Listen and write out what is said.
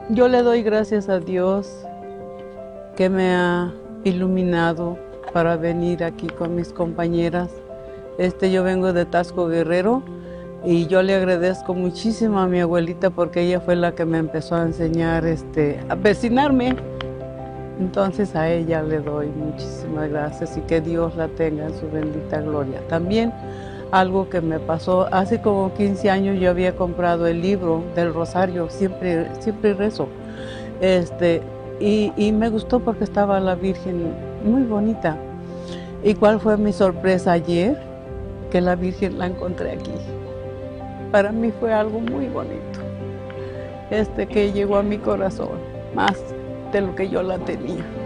Yo le doy gracias a Dios que me ha iluminado para venir aquí con mis compañeras. Yo vengo de Tasco Guerrero y yo le agradezco muchísimo a mi abuelita porque ella fue la que me empezó a enseñar a persinarme. Entonces a ella le doy muchísimas gracias y que Dios la tenga en su bendita gloria. También algo que me pasó, hace como 15 años yo había comprado el libro del Rosario, siempre rezo. Y me gustó porque estaba la Virgen muy bonita. ¿Y cuál fue mi sorpresa ayer? Que la Virgen la encontré aquí. Para mí fue algo muy bonito, que llegó a mi corazón, más de lo que yo la tenía.